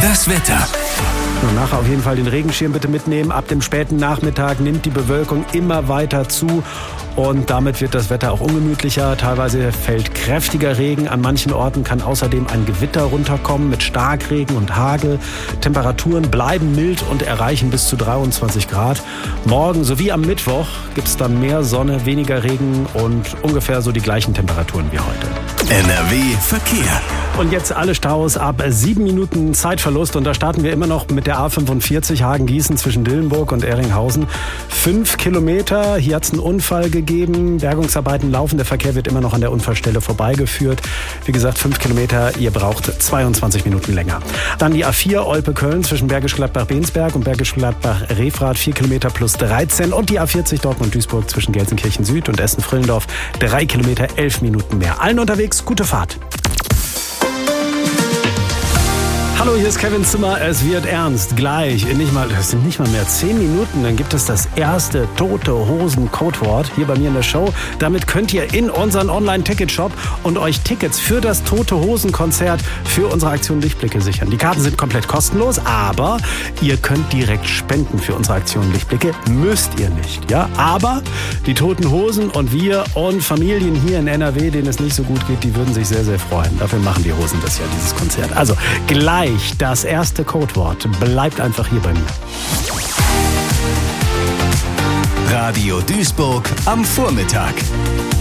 Das Wetter. Und nachher auf jeden Fall den Regenschirm bitte mitnehmen. Ab dem späten Nachmittag nimmt die Bewölkung immer weiter zu und damit wird das Wetter auch ungemütlicher. Teilweise fällt kräftiger Regen. An manchen Orten kann außerdem ein Gewitter runterkommen mit Starkregen und Hagel. Temperaturen bleiben mild und erreichen bis zu 23 Grad. Morgen sowie am Mittwoch gibt es dann mehr Sonne, weniger Regen und ungefähr so die gleichen Temperaturen wie heute. NRW Verkehr. Und jetzt alle Staus ab 7 Minuten Zeitverlust. Und da starten wir immer noch mit der A45 Hagen-Gießen zwischen Dillenburg und Ehringhausen. 5 Kilometer. Hier hat es einen Unfall gegeben. Bergungsarbeiten laufen. Der Verkehr wird immer noch an der Unfallstelle vorbeigeführt. Wie gesagt, 5 Kilometer. Ihr braucht 22 Minuten länger. Dann die A4 Olpe-Köln zwischen Bergisch Gladbach-Bensberg und Bergisch Gladbach-Refrath. 4 Kilometer plus 13. Und die A40 Dortmund-Duisburg zwischen Gelsenkirchen Süd und Essen-Frillendorf. 3 Kilometer, 11 Minuten mehr. Allen unterwegs, gute Fahrt. Hallo, hier ist Kevin Zimmer. Es wird ernst. Gleich, das sind nicht mal mehr 10 Minuten, dann gibt es das erste Tote Hosen Codewort hier bei mir in der Show. Damit könnt ihr in unseren Online-Ticket-Shop und euch Tickets für das Tote Hosen Konzert für unsere Aktion Lichtblicke sichern. Die Karten sind komplett kostenlos, aber ihr könnt direkt spenden für unsere Aktion Lichtblicke. Müsst ihr nicht, ja? Aber die Toten Hosen und wir und Familien hier in NRW, denen es nicht so gut geht, die würden sich sehr, sehr freuen. Dafür machen die Hosen das ja, dieses Konzert. Also gleich das erste Codewort. Bleibt einfach hier bei mir. Radio Duisburg am Vormittag.